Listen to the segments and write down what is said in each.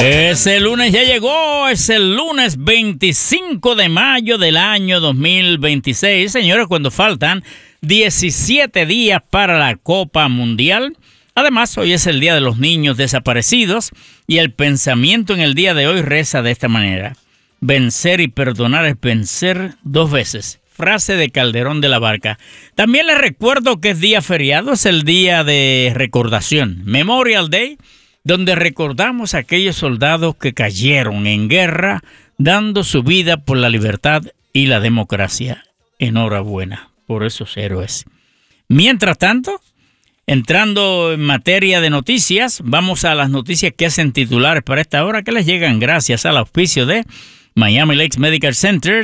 Ese lunes ya llegó, es el lunes 25 de mayo del año 2026. Señores, cuando faltan 17 días para la Copa Mundial. Además, hoy es el Día de los Niños Desaparecidos y el pensamiento en el día de hoy reza de esta manera. Vencer y perdonar es vencer dos veces. Frase de Calderón de la Barca. También les recuerdo que es día feriado, es el día de recordación, Memorial Day, donde recordamos a aquellos soldados que cayeron en guerra dando su vida por la libertad y la democracia. Enhorabuena por esos héroes. Mientras tanto, entrando en materia de noticias, vamos a las noticias que hacen titulares para esta hora, que les llegan gracias al auspicio de Miami Lakes Medical Center,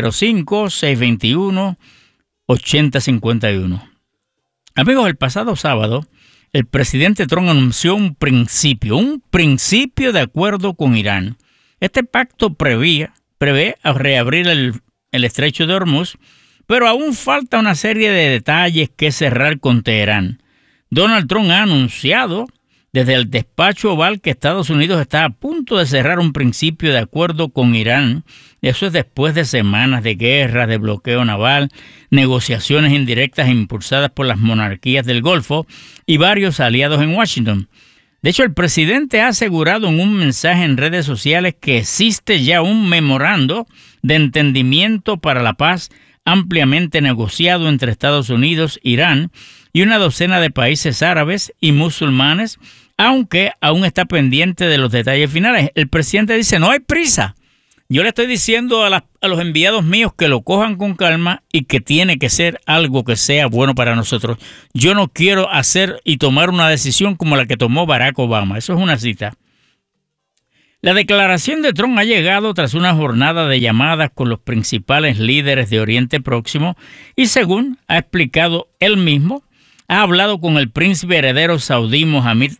305-621-8051. Amigos, el pasado sábado, el presidente Trump anunció un principio de acuerdo con Irán. Este pacto prevé reabrir el estrecho de Hormuz, pero aún falta una serie de detalles que cerrar con Teherán. Donald Trump ha anunciado desde el despacho oval que Estados Unidos está a punto de cerrar un principio de acuerdo con Irán. Eso es después de semanas de guerra, de bloqueo naval, negociaciones indirectas impulsadas por las monarquías del Golfo y varios aliados en Washington. De hecho, el presidente ha asegurado en un mensaje en redes sociales que existe ya un memorando de entendimiento para la paz ampliamente negociado entre Estados Unidos, Irán y una docena de países árabes y musulmanes, aunque aún está pendiente de los detalles finales. El presidente dice, no hay prisa. Yo le estoy diciendo a los enviados míos que lo cojan con calma y que tiene que ser algo que sea bueno para nosotros. Yo no quiero hacer y tomar una decisión como la que tomó Barack Obama. Eso es una cita. La declaración de Trump ha llegado tras una jornada de llamadas con los principales líderes de Oriente Próximo y, según ha explicado él mismo, ha hablado con el príncipe heredero saudí Mohammed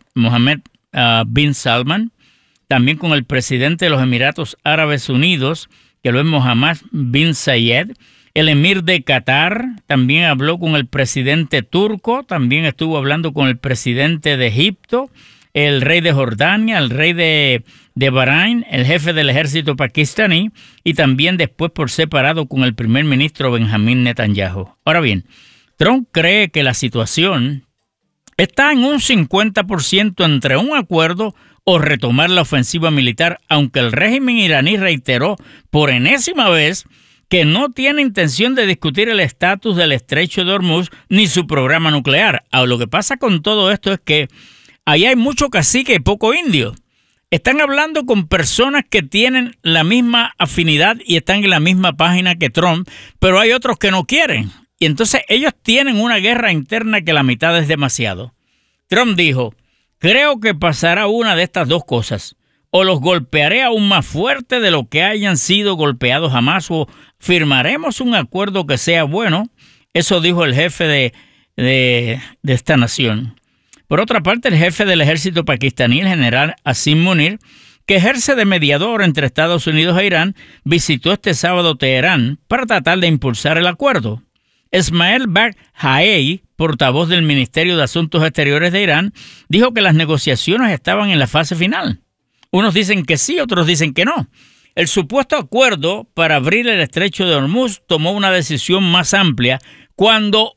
bin Salman, también con el presidente de los Emiratos Árabes Unidos, que lo es Mohammed bin Zayed, el emir de Qatar, también habló con el presidente turco, también estuvo hablando con el presidente de Egipto, el rey de Jordania, el rey de Bahrein, el jefe del ejército pakistaní y también después por separado con el primer ministro Benjamín Netanyahu. Ahora bien, Trump cree que la situación está en un 50% entre un acuerdo o retomar la ofensiva militar, aunque el régimen iraní reiteró por enésima vez que no tiene intención de discutir el estatus del estrecho de Hormuz ni su programa nuclear. Ahora, lo que pasa con todo esto es que ahí hay mucho cacique y poco indio. Están hablando con personas que tienen la misma afinidad y están en la misma página que Trump, pero hay otros que no quieren. Y entonces ellos tienen una guerra interna que la mitad es demasiado. Trump dijo, creo que pasará una de estas dos cosas. O los golpearé aún más fuerte de lo que hayan sido golpeados jamás, o firmaremos un acuerdo que sea bueno. Eso dijo el jefe de esta nación. Por otra parte, el jefe del ejército pakistaní, el general Asim Munir, que ejerce de mediador entre Estados Unidos e Irán, visitó este sábado Teherán para tratar de impulsar el acuerdo. Ismail Baghai, portavoz del Ministerio de Asuntos Exteriores de Irán, dijo que las negociaciones estaban en la fase final. Unos dicen que sí, otros dicen que no. El supuesto acuerdo para abrir el estrecho de Hormuz tomó una decisión más amplia cuando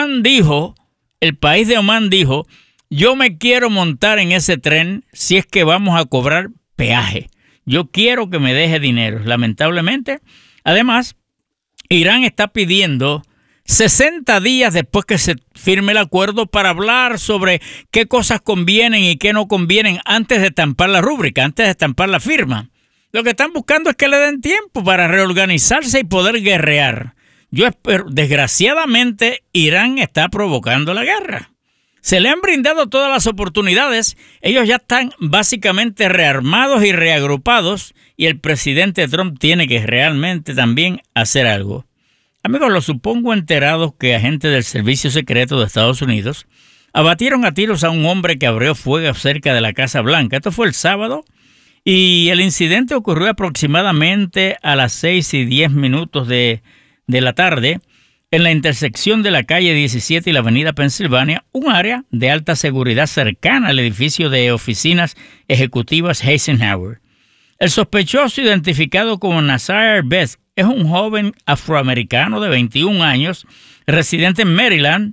el país de Omán dijo, yo me quiero montar en ese tren si es que vamos a cobrar peaje. Yo quiero que me deje dinero. Lamentablemente, además, Irán está pidiendo 60 días después que se firme el acuerdo para hablar sobre qué cosas convienen y qué no convienen antes de estampar la rúbrica, antes de estampar la firma. Lo que están buscando es que le den tiempo para reorganizarse y poder guerrear. Yo espero, desgraciadamente, Irán está provocando la guerra. Se le han brindado todas las oportunidades. Ellos ya están básicamente rearmados y reagrupados y el presidente Trump tiene que realmente también hacer algo. Amigos, lo supongo enterados que agentes del Servicio Secreto de Estados Unidos abatieron a tiros a un hombre que abrió fuego cerca de la Casa Blanca. Esto fue el sábado y el incidente ocurrió aproximadamente a las 6:10 de la tarde. en la intersección de la calle 17 y la avenida Pensilvania, un área de alta seguridad cercana al edificio de oficinas ejecutivas Eisenhower. El sospechoso, identificado como Nasir Beth, es un joven afroamericano de 21 años, residente en Maryland.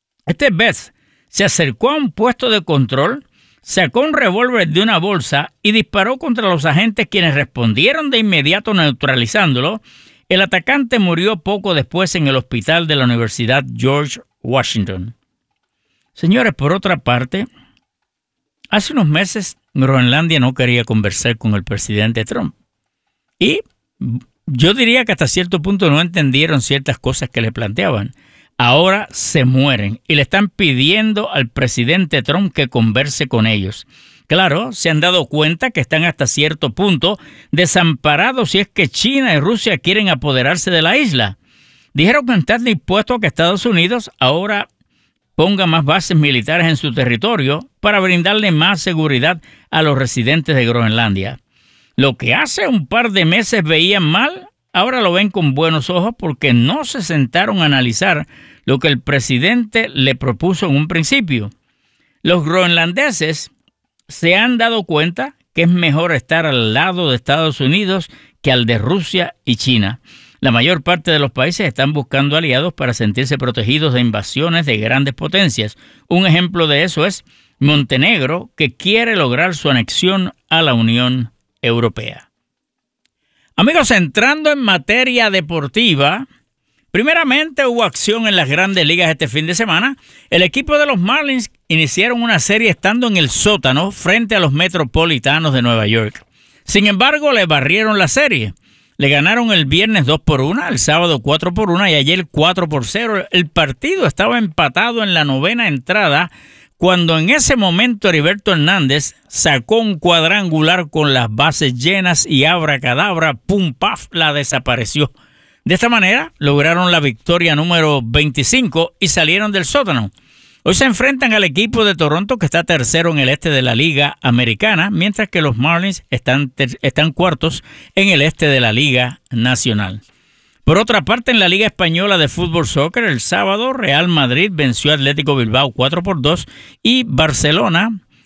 Beth se acercó a un puesto de control, sacó un revólver de una bolsa y disparó contra los agentes, quienes respondieron de inmediato neutralizándolo. El atacante murió poco después en el hospital de la Universidad George Washington. Señores, por otra parte, hace unos meses Groenlandia no quería conversar con el presidente Trump. Y yo diría que hasta cierto punto no entendieron ciertas cosas que le planteaban. Ahora se mueren y le están pidiendo al presidente Trump que converse con ellos. Claro, se han dado cuenta que están hasta cierto punto desamparados si es que China y Rusia quieren apoderarse de la isla. Dijeron que están dispuestos a que Estados Unidos ahora ponga más bases militares en su territorio para brindarle más seguridad a los residentes de Groenlandia. Lo que hace un par de meses veían mal, ahora lo ven con buenos ojos porque no se sentaron a analizar lo que el presidente le propuso en un principio. Los groenlandeses se han dado cuenta que es mejor estar al lado de Estados Unidos que al de Rusia y China. La mayor parte de los países están buscando aliados para sentirse protegidos de invasiones de grandes potencias. Un ejemplo de eso es Montenegro, que quiere lograr su anexión a la Unión Europea. Amigos, entrando en materia deportiva, primeramente hubo acción en las grandes ligas este fin de semana. El equipo de los Marlins iniciaron una serie estando en el sótano frente a los Metropolitanos de Nueva York. Sin embargo, le barrieron la serie. Le ganaron el viernes 2-1, el sábado 4-1 y ayer 4-0. El partido estaba empatado en la novena entrada cuando en ese momento Heriberto Hernández sacó un cuadrangular con las bases llenas y abracadabra, pum, paf, la desapareció. De esta manera lograron la victoria número 25 y salieron del sótano. Hoy se enfrentan al equipo de Toronto, que está tercero en el este de la Liga Americana, mientras que los Marlins están cuartos en el este de la Liga Nacional. Por otra parte, en la Liga Española de Fútbol Soccer, el sábado Real Madrid venció a Atlético Bilbao 4-2 y Barcelona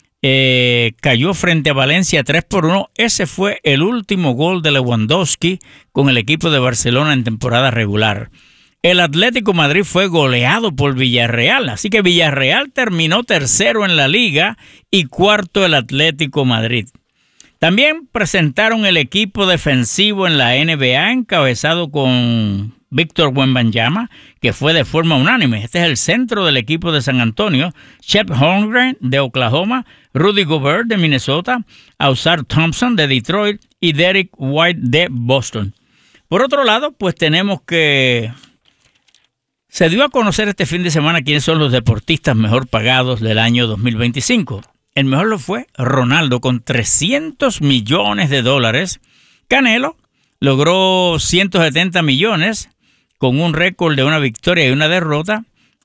cayó frente a Valencia 3-1. Ese fue el último gol de Lewandowski con el equipo de Barcelona en temporada regular. El Atlético Madrid fue goleado por Villarreal, así que Villarreal terminó tercero en la liga y cuarto el Atlético Madrid. También presentaron el equipo defensivo en la NBA encabezado con Víctor Wembanyama, que fue de forma unánime. Este es el centro del equipo de San Antonio, Chet Holmgren de Oklahoma, Rudy Gobert de Minnesota, Ausar Thompson de Detroit y Derek White de Boston. Por otro lado, pues tenemos que se dio a conocer este fin de semana quiénes son los deportistas mejor pagados del año 2025. El mejor lo fue Ronaldo con $300 millones. Canelo logró 170 millones con un récord de una victoria y una derrota.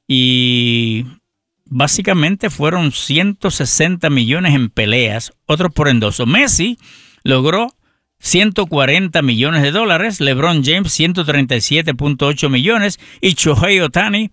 Y básicamente fueron 160 millones en peleas, otros por endoso. Messi logró $140 millones. LeBron James 137.8 millones y Shohei Ohtani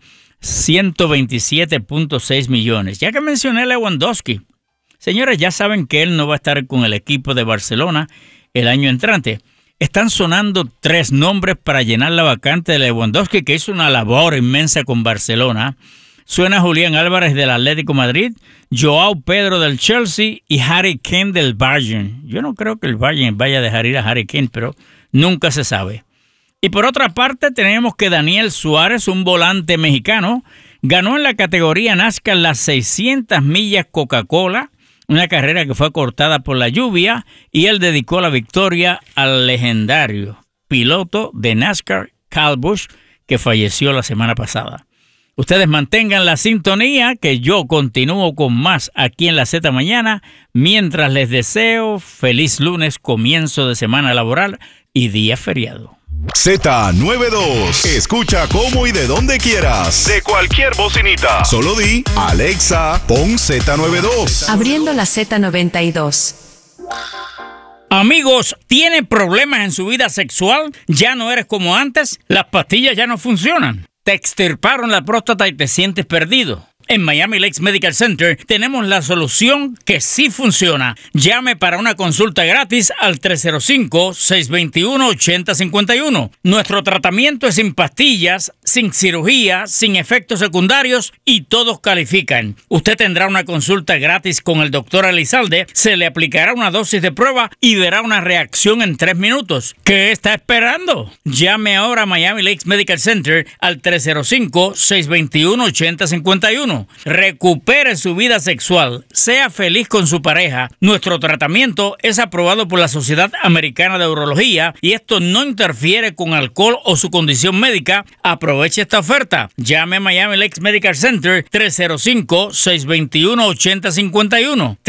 127.6 millones. Ya que mencioné a Lewandowski, señores, ya saben que él no va a estar con el equipo de Barcelona el año entrante. Están sonando 3 nombres para llenar la vacante de Lewandowski, que hizo una labor inmensa con Barcelona. Suena Julián Álvarez del Atlético Madrid, Joao Pedro del Chelsea y Harry Kane del Bayern. Yo no creo que el Bayern vaya a dejar ir a Harry Kane, pero nunca se sabe. Y por otra parte tenemos que Daniel Suárez, un volante mexicano, ganó en la categoría NASCAR las 600 millas Coca-Cola, una carrera que fue cortada por la lluvia, y él dedicó la victoria al legendario piloto de NASCAR, Kyle Busch, que falleció la semana pasada. Ustedes mantengan la sintonía, que yo continúo con más aquí en la Z Mañana, mientras les deseo feliz lunes, comienzo de semana laboral y día feriado. Z92. Escucha cómo y de donde quieras. De cualquier bocinita. Solo di, Alexa, pon Z92. Abriendo la Z92. Amigos, ¿tiene problemas en su vida sexual? ¿Ya no eres como antes? ¿Las pastillas ya no funcionan? te extirparon la próstata y te sientes perdido. En Miami Lakes Medical Center tenemos la solución que sí funciona. Llame para una consulta gratis al 305-621-8051. Nuestro tratamiento es sin pastillas, sin cirugía, sin efectos secundarios y todos califican. Usted tendrá una consulta gratis con el doctor Elizalde, se le aplicará una dosis de prueba y verá una reacción en 3 minutos. ¿Qué está esperando? Llame ahora a Miami Lakes Medical Center al 305-621-8051. Recupere su vida sexual, sea feliz con su pareja. Nuestro tratamiento es aprobado por la Sociedad Americana de Urología y esto no interfiere con alcohol o su condición médica. Aproveche esta oferta. Llame a Miami Lakes Medical Center 305-621-8051.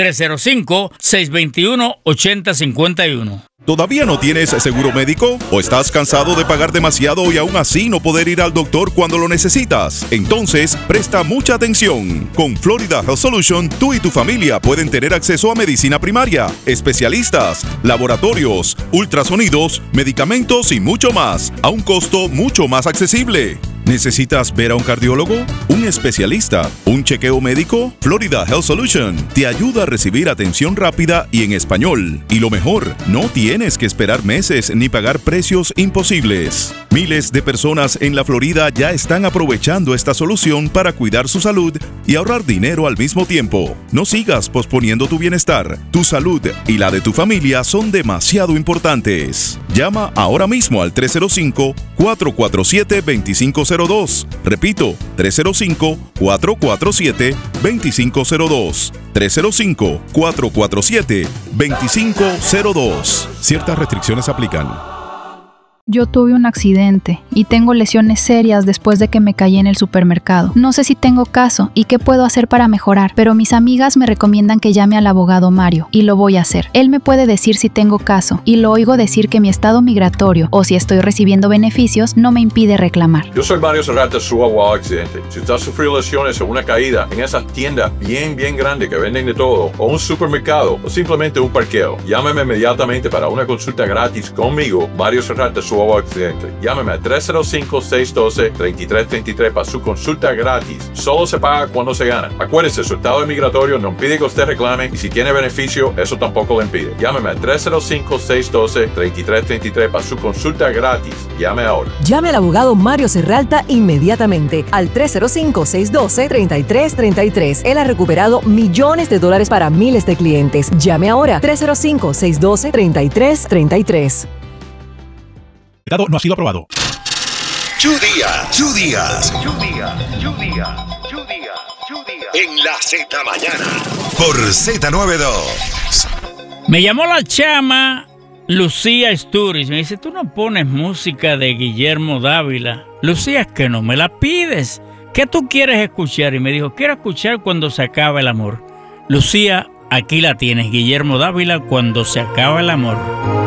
305-621-8051. ¿Todavía no tienes seguro médico? ¿O estás cansado de pagar demasiado y aún así no poder ir al doctor cuando lo necesitas? Entonces, presta mucha atención. Con Florida Health Solution, tú y tu familia pueden tener acceso a medicina primaria, especialistas, laboratorios, ultrasonidos, medicamentos y mucho más, a un costo mucho más accesible. ¿Necesitas ver a un cardiólogo? ¿Un especialista? ¿Un chequeo médico? Florida Health Solution te ayuda a recibir atención rápida y en español. Y lo mejor, no tienes que esperar meses ni pagar precios imposibles. Miles de personas en la Florida ya están aprovechando esta solución para cuidar su salud y ahorrar dinero al mismo tiempo. No sigas posponiendo tu bienestar. Tu salud y la de tu familia son demasiado importantes. Llama ahora mismo al 305-447-2502. Repito, 305-447-2502. 305-447-2502. Ciertas restricciones aplican. Yo tuve un accidente y tengo lesiones serias después de que me caí en el supermercado. No sé si tengo caso y qué puedo hacer para mejorar, pero mis amigas me recomiendan que llame al abogado Mario y lo voy a hacer. Él me puede decir si tengo caso y lo oigo decir que mi estado migratorio o si estoy recibiendo beneficios no me impide reclamar. Yo soy Mario Serrata, su abogado accidente. Si usted ha sufrido lesiones o una caída en esas tiendas bien grandes que venden de todo, o un supermercado, o simplemente un parqueo, llámeme inmediatamente para una consulta gratis conmigo, Mario Serrata, su accidente. Llámeme a 305-612-3333 para su consulta gratis. Solo se paga cuando se gana. Acuérdese, su estado migratorio no impide que usted reclame y si tiene beneficio, eso tampoco le impide. Llámeme a 305-612-3333 para su consulta gratis. Llame ahora. Llame al abogado Mario Serralta inmediatamente al 305-612-3333. Él ha recuperado millones de dólares para miles de clientes. Llame ahora 305-612-3333. No ha sido aprobado. Díaz. En la Z Mañana. Por Z92. Me llamó la chama Lucía Sturis. Me dice, tú no pones música de Guillermo Dávila. Lucía, es que no me la pides. ¿Qué tú quieres escuchar? Y me dijo, quiero escuchar Cuando se acaba el amor. Lucía, aquí la tienes. Guillermo Dávila, Cuando se acaba el amor.